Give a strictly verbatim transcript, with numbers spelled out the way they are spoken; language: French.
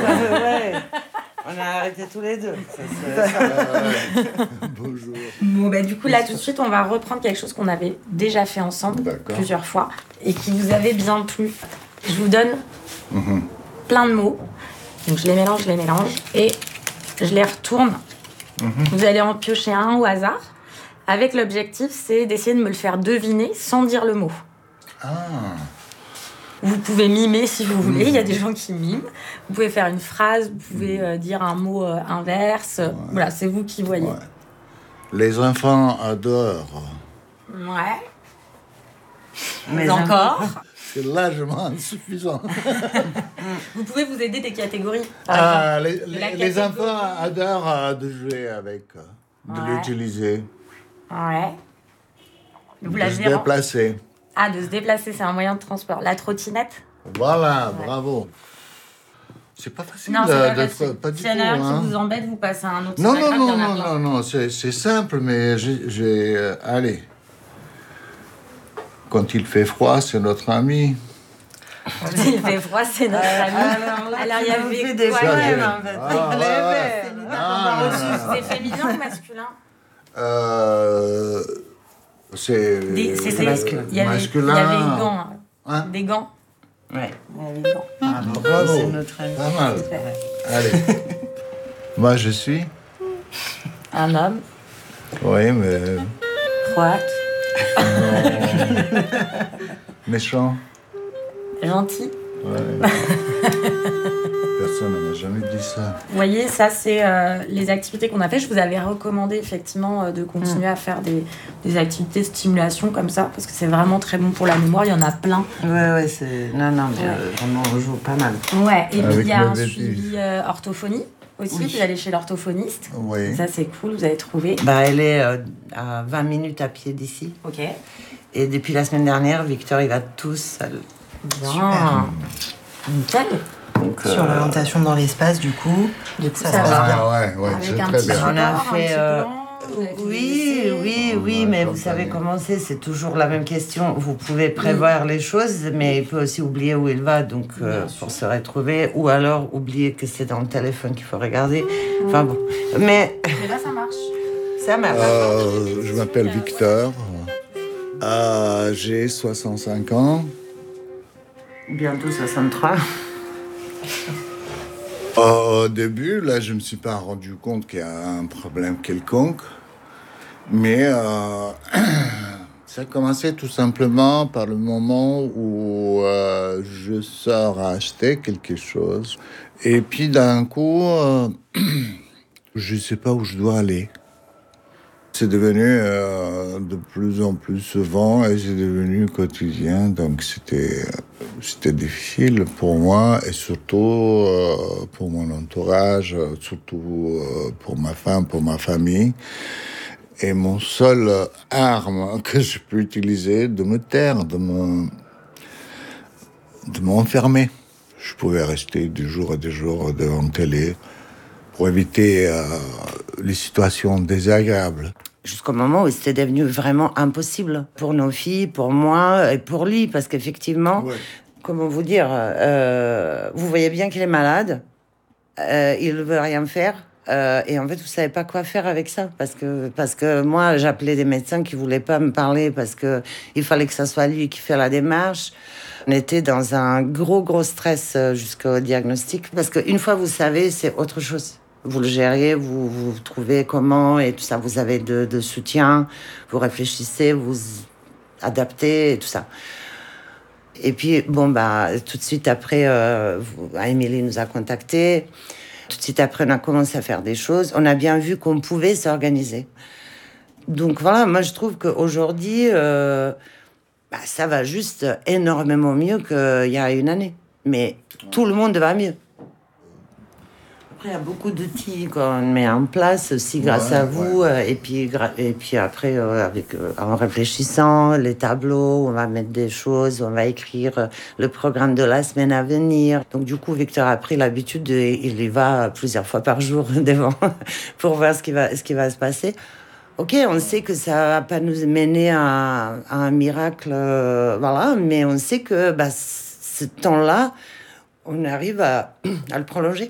ouais. On a arrêté tous les deux. Ça, ça, ça. Bonjour. Bon, bah, du coup, là, tout de suite, on va reprendre quelque chose qu'on avait déjà fait ensemble D'accord. plusieurs fois et qui vous avait bien plu. Je vous donne mm-hmm. plein de mots. Donc, je les mélange, je les mélange et je les retourne. Mm-hmm. Vous allez en piocher un au hasard. Avec l'objectif, c'est d'essayer de me le faire deviner sans dire le mot. Ah. Vous pouvez mimer si vous voulez, il y a des gens qui miment. Vous pouvez faire une phrase, vous pouvez euh, dire un mot euh, inverse. Ouais. Voilà, c'est vous qui voyez. Ouais. Les enfants adorent. Ouais. Mais encore. C'est largement insuffisant. Vous pouvez vous aider des catégories. Ah, les, les, les enfants adorent euh, de jouer avec, de ouais. l'utiliser. Ouais. Vous de se déplacer. Ah, de se déplacer, c'est un moyen de transport. La trottinette. Voilà, ouais. Bravo. C'est pas facile. Non, c'est pas de, facile. De, pas du S'il y en a un hein. qui vous embête, vous passez à un autre. Non, non, non, non, non, non, c'est, c'est simple, mais j'ai... j'ai euh, allez. Quand il fait froid, c'est notre ami. Quand il fait froid, c'est notre ami. Alors, alors il y avait des quoi même, en fait. Ah, ouais, ouais. Ah, c'est féminin ou masculin? Euh... C'est, des, c'est, c'est masculin. Il y avait, masculin. Il y avait des gants. Hein? Des gants. Ouais. Il y avait des gants. Ah, bravo. C'est notre ami. Pas mal. Allez. Moi, je suis un homme. Oui, mais... Croate. Méchant. Gentil. Ouais. Personne ne m'a jamais dit ça. Vous voyez, ça, c'est euh, les activités qu'on a fait. Je vous avais recommandé, effectivement, euh, de continuer mmh. à faire des, des activités de stimulation comme ça, parce que c'est vraiment très bon pour la mémoire. Il y en a plein. Ouais, ouais, c'est... Non, non, mais ouais. euh, vraiment, on joue pas mal. Ouais, et puis il y a un suivi euh, orthophonie aussi. Oui. Vous allez chez l'orthophoniste. Oui. Ça, c'est cool, vous avez trouvé. Bah, elle est euh, à vingt minutes à pied d'ici. Ok. Et depuis la semaine dernière, Victor, il va tout seul. Super. Nickel. Donc, sur euh... l'orientation dans l'espace, du coup, du coup ça, ça se passe bien. Ah ouais, ouais, avec c'est un très petit bien. support, on a fait. Euh... Oui, oui, oui, oui, mais vous savez comment c'est, c'est toujours la même question. Vous pouvez prévoir oui. les choses, mais il peut aussi oublier où il va, donc euh, pour se retrouver, ou alors oublier que c'est dans le téléphone qu'il faut regarder. Mmh. Enfin bon, mais. Mais là, ça marche. Ça marche. Euh, je m'appelle Victor. Euh, j'ai soixante-cinq ans. Bientôt soixante-trois. Au début, là, je ne me suis pas rendu compte qu'il y a un problème quelconque. Mais euh, ça a commencé tout simplement par le moment où euh, je sors à acheter quelque chose. Et puis d'un coup, euh, je ne sais pas où je dois aller. C'est devenu euh, de plus en plus souvent et c'est devenu quotidien. Donc c'était, c'était difficile pour moi et surtout euh, pour mon entourage, surtout euh, pour ma femme, pour ma famille. Et mon seul arme que je peux utiliser, de me taire, de me, de m'enfermer. Je pouvais rester des jours et des jours devant la télé pour éviter euh, les situations désagréables. Jusqu'au moment où c'était devenu vraiment impossible pour nos filles, pour moi et pour lui, parce qu'effectivement, ouais. comment vous dire, euh, vous voyez bien qu'il est malade, euh, il ne veut rien faire, euh, et en fait, vous savez pas quoi faire avec ça, parce que parce que moi, j'appelais des médecins qui voulaient pas me parler parce que il fallait que ça soit lui qui fait la démarche. On était dans un gros gros stress jusqu'au diagnostic, parce qu'une fois vous savez, c'est autre chose. Vous le gériez, vous, vous trouvez comment et tout ça. Vous avez de, de soutien, vous réfléchissez, vous adaptez et tout ça. Et puis, bon, bah, tout de suite après, euh, Émilie nous a contactés. Tout de suite après, on a commencé à faire des choses. On a bien vu qu'on pouvait s'organiser. Donc voilà, moi, je trouve qu'aujourd'hui, euh, bah, ça va juste énormément mieux qu'il y a une année. Mais tout le monde va mieux. Après, il y a beaucoup d'outils qu'on met en place aussi grâce ouais, à vous. Ouais. Et, puis, et puis après, euh, avec, euh, en réfléchissant, les tableaux, on va mettre des choses, on va écrire le programme de la semaine à venir. Donc du coup, Victor a pris l'habitude, de, il y va plusieurs fois par jour devant pour voir ce qui va, ce qui va se passer. Ok, on sait que ça va pas nous mener à, à un miracle, euh, voilà, mais on sait que bah, ce temps-là, on arrive à, à le prolonger.